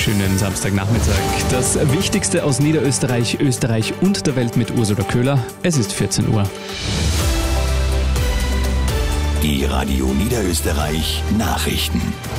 Schönen Samstagnachmittag. Das Wichtigste aus Niederösterreich, Österreich und der Welt mit Ursula Köhler. Es ist 14 Uhr. Die Radio Niederösterreich Nachrichten.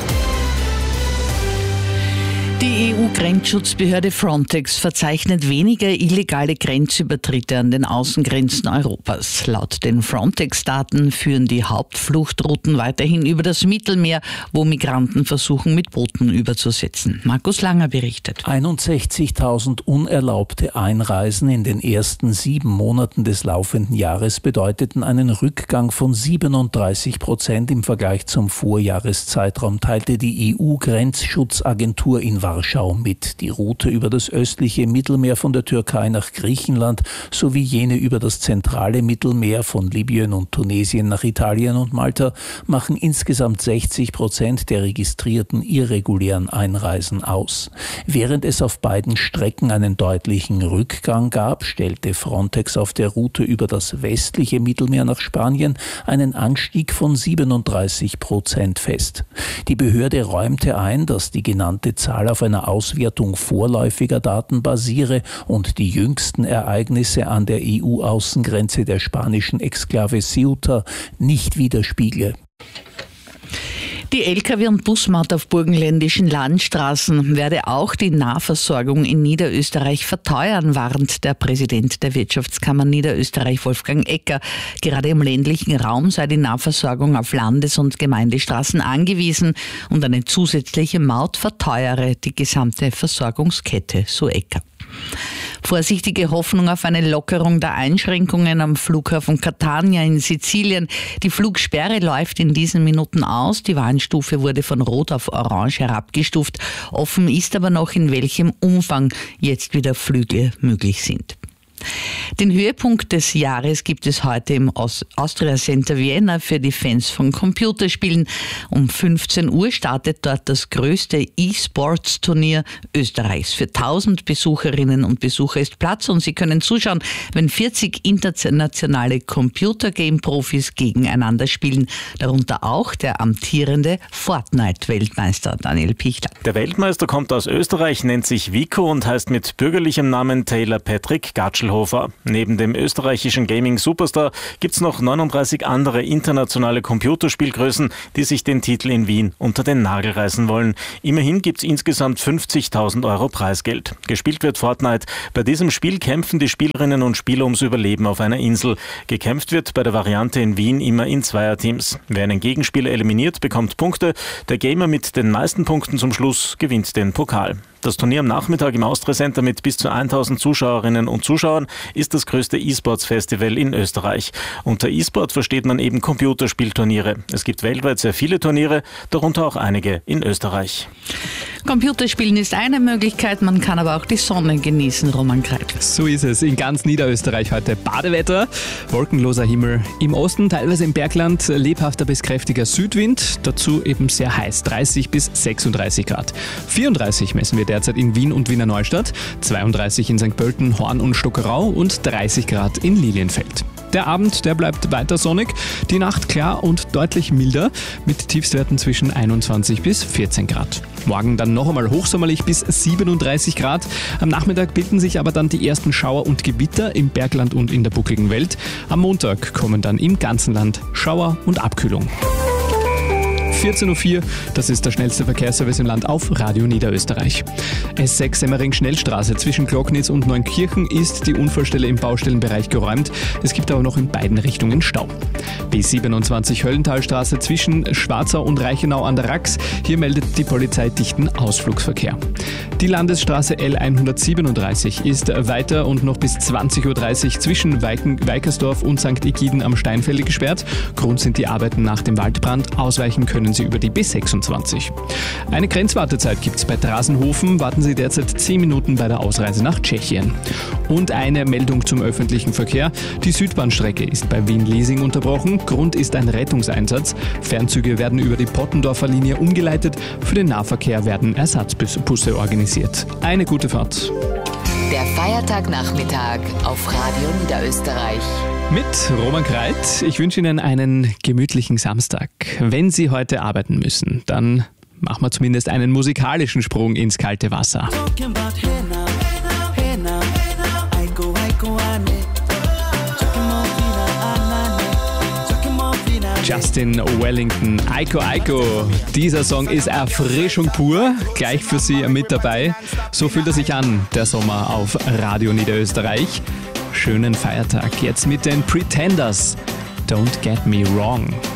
Die EU-Grenzschutzbehörde Frontex verzeichnet weniger illegale Grenzübertritte an den Außengrenzen Europas. Laut den Frontex-Daten führen die Hauptfluchtrouten weiterhin über das Mittelmeer, wo Migranten versuchen, mit Booten überzusetzen. Markus Langer berichtet. 61.000 unerlaubte Einreisen in den ersten 7 Monaten des laufenden Jahres bedeuteten einen Rückgang von 37% im Vergleich zum Vorjahreszeitraum, teilte die EU-Grenzschutzagentur in Warschau mit. Die Route über das östliche Mittelmeer von der Türkei nach Griechenland sowie jene über das zentrale Mittelmeer von Libyen und Tunesien nach Italien und Malta machen insgesamt 60% der registrierten irregulären Einreisen aus. Während es auf beiden Strecken einen deutlichen Rückgang gab, stellte Frontex auf der Route über das westliche Mittelmeer nach Spanien einen Anstieg von 37% fest. Die Behörde räumte ein, dass die genannte Zahl auf einer Auswertung vorläufiger Daten basiere und die jüngsten Ereignisse an der EU-Außengrenze der spanischen Exklave Ceuta nicht widerspiegle. Die Lkw- und Busmaut auf burgenländischen Landstraßen werde auch die Nahversorgung in Niederösterreich verteuern, warnt der Präsident der Wirtschaftskammer Niederösterreich, Wolfgang Ecker. Gerade im ländlichen Raum sei die Nahversorgung auf Landes- und Gemeindestraßen angewiesen und eine zusätzliche Maut verteuere die gesamte Versorgungskette, so Ecker. Vorsichtige Hoffnung auf eine Lockerung der Einschränkungen am Flughafen Catania in Sizilien. Die Flugsperre läuft in diesen Minuten aus. Die Warnstufe wurde von Rot auf Orange herabgestuft. Offen ist aber noch, in welchem Umfang jetzt wieder Flüge möglich sind. Den Höhepunkt des Jahres gibt es heute im Austria Center Vienna für die Fans von Computerspielen. Um 15 Uhr startet dort das größte E-Sports-Turnier Österreichs. Für 1000 Besucherinnen und Besucher ist Platz und sie können zuschauen, wenn 40 internationale Computergame-Profis gegeneinander spielen. Darunter auch der amtierende Fortnite-Weltmeister Daniel Pichler. Der Weltmeister kommt aus Österreich, nennt sich Vico und heißt mit bürgerlichem Namen Taylor Patrick Gatschelhofer. Neben dem österreichischen Gaming-Superstar gibt es noch 39 andere internationale Computerspielgrößen, die sich den Titel in Wien unter den Nagel reißen wollen. Immerhin gibt es insgesamt 50.000 Euro Preisgeld. Gespielt wird Fortnite. Bei diesem Spiel kämpfen die Spielerinnen und Spieler ums Überleben auf einer Insel. Gekämpft wird bei der Variante in Wien immer in Zweierteams. Wer einen Gegenspieler eliminiert, bekommt Punkte. Der Gamer mit den meisten Punkten zum Schluss gewinnt den Pokal. Das Turnier am Nachmittag im Austria Center mit bis zu 1000 Zuschauerinnen und Zuschauern ist das größte E-Sports-Festival in Österreich. Unter E-Sport versteht man eben Computerspielturniere. Es gibt weltweit sehr viele Turniere, darunter auch einige in Österreich. Computerspielen ist eine Möglichkeit, man kann aber auch die Sonne genießen, Roman Kreit. So ist es. In ganz Niederösterreich heute Badewetter, wolkenloser Himmel. Im Osten, teilweise im Bergland, lebhafter bis kräftiger Südwind. Dazu eben sehr heiß, 30 bis 36 Grad. 34 messen wir derzeit in Wien und Wiener Neustadt, 32 in St. Pölten, Horn und Stockerau und 30 Grad in Lilienfeld. Der Abend, der bleibt weiter sonnig, die Nacht klar und deutlich milder mit Tiefstwerten zwischen 21 bis 14 Grad. Morgen dann noch einmal hochsommerlich bis 37 Grad. Am Nachmittag bilden sich aber dann die ersten Schauer und Gewitter im Bergland und in der buckligen Welt. Am Montag kommen dann im ganzen Land Schauer und Abkühlung. 14.04 Uhr, das ist der schnellste Verkehrsservice im Land auf Radio Niederösterreich. S6 Semmering-Schnellstraße zwischen Glocknitz und Neunkirchen ist die Unfallstelle im Baustellenbereich geräumt. Es gibt aber noch in beiden Richtungen Stau. B27 Höllentalstraße zwischen Schwarzau und Reichenau an der Rax. Hier meldet die Polizei dichten Ausflugsverkehr. Die Landesstraße L137 ist weiter und noch bis 20.30 Uhr zwischen Weikersdorf und St. Egiden am Steinfelde gesperrt. Grund sind die Arbeiten nach dem Waldbrand. Ausweichen können Sie über die B26. Eine Grenzwartezeit gibt es bei Drasenhofen. Warten Sie derzeit 10 Minuten bei der Ausreise nach Tschechien. Und eine Meldung zum öffentlichen Verkehr. Die Südbahnstrecke ist bei Wien-Liesing unterbrochen. Grund ist ein Rettungseinsatz. Fernzüge werden über die Pottendorfer Linie umgeleitet. Für den Nahverkehr werden Ersatzbusse organisiert. Eine gute Fahrt. Der Feiertagnachmittag auf Radio Niederösterreich. Mit Roman Kreit. Ich wünsche Ihnen einen gemütlichen Samstag. Wenn Sie heute arbeiten müssen, dann machen wir zumindest einen musikalischen Sprung ins kalte Wasser. Justin Wellington, Aiko Aiko. Dieser Song ist Erfrischung pur, gleich für Sie mit dabei. So fühlt er sich an, der Sommer auf Radio Niederösterreich. Schönen Feiertag jetzt mit den Pretenders. Don't get me wrong.